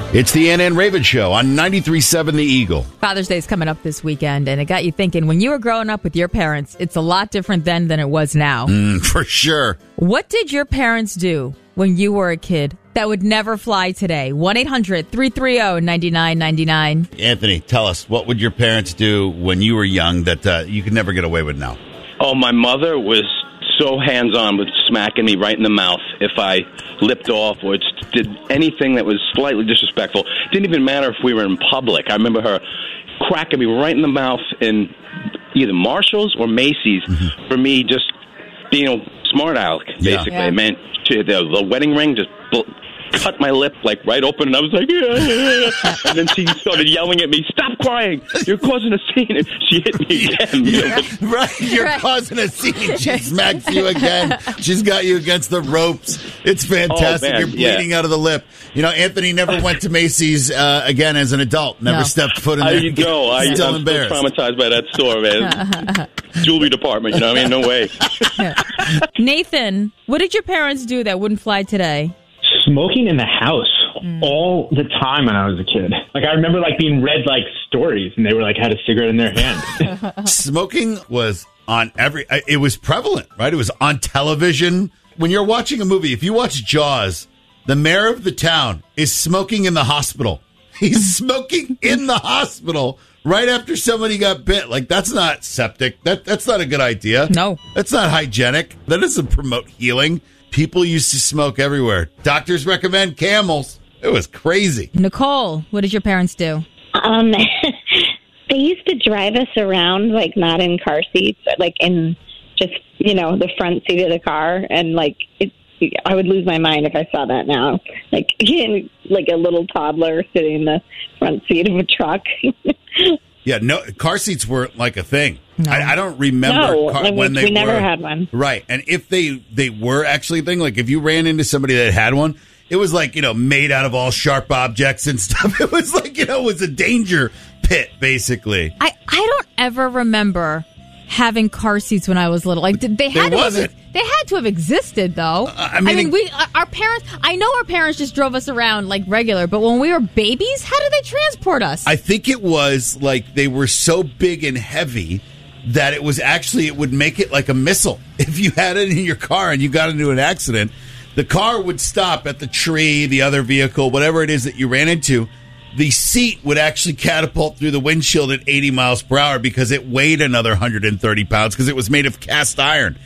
It's the Ann and Raven Show on 93.7 The Eagle. Father's Day is coming up this weekend, and it got you thinking, when you were growing up with your parents, it's a lot different then than it was now. For sure. What did your parents do when you were a kid that would never fly today? 1-800-330-9999. Anthony, tell us, what would your parents do when you were young that you could never get away with now? Oh, my mother was so hands-on with smacking me right in the mouth if I lipped off or did anything that was slightly disrespectful. It didn't even matter if we were in public. I remember her cracking me right in the mouth in either Marshall's or Macy's for me just being a smart aleck, basically. Yeah. I meant the wedding ring just cut my lip like right open, and I was like, yeah. And then she started yelling at me, "Stop crying! You're causing a scene!" And she hit me again. Right, you're causing a scene. She smacks you again. She's got you against the ropes. It's fantastic. Oh, man, you're bleeding out of the lip. You know, Anthony never went to Macy's again as an adult. Never stepped foot in there. I'm still embarrassed. traumatized by that store, man. Jewelry department, you know what I mean? No way. Nathan, what did your parents do that wouldn't fly today? Smoking in the house all the time when I was a kid. Like, I remember being read stories, and they were had a cigarette in their hand. Smoking was on it was prevalent, right? It was on television. When you're watching a movie, if you watch Jaws, the mayor of the town is smoking in the hospital. He's smoking in the hospital right after somebody got bit. That's not septic. That's not a good idea. No. That's not hygienic. That doesn't promote healing. People used to smoke everywhere. Doctors recommend Camels. It was crazy. Nicole, what did your parents do? They used to drive us around, not in car seats, in just, the front seat of the car. And, I would lose my mind if I saw that now. A little toddler sitting in the front seat of a truck. Yeah, no, car seats weren't a thing. No. I don't remember when they were. We never had one. Right, and if they were actually a thing, if you ran into somebody that had one, it was made out of all sharp objects and stuff. It was it was a danger pit, basically. I don't ever remember having car seats when I was little. They had to have existed, though. I mean, our parents. I know our parents just drove us around regular, but when we were babies, how did they transport us? I think it was they were so big and heavy that it would make it like a missile. If you had it in your car and you got into an accident, the car would stop at the tree, the other vehicle, whatever it is that you ran into. The seat would actually catapult through the windshield at 80 miles per hour because it weighed another 130 pounds because it was made of cast iron.